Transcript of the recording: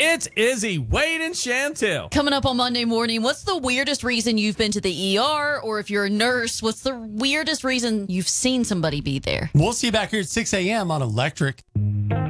It's Izzy, Wade, and Chantel. Coming up on Monday morning, what's the weirdest reason you've been to the ER? Or if you're a nurse, what's the weirdest reason you've seen somebody be there? We'll see you back here at 6 a.m. on Electric.